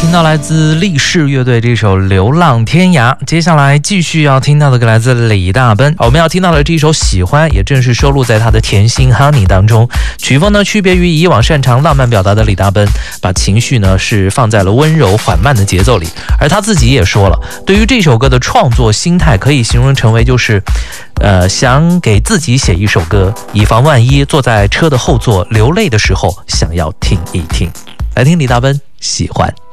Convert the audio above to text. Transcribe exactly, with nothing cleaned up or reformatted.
听到来自力士乐队这首《流浪天涯》，接下来继续要听到的歌来自李大奔。我们要听到的这一首《喜欢》也正是收录在他的《甜心 Honey》当中。曲风呢区别于以往擅长浪漫表达的李大奔，把情绪呢是放在了温柔缓慢的节奏里。而他自己也说了，对于这首歌的创作心态可以形容成为就是呃，想给自己写一首歌，以防万一坐在车的后座流泪的时候想要听一听。来听李大奔《喜欢》。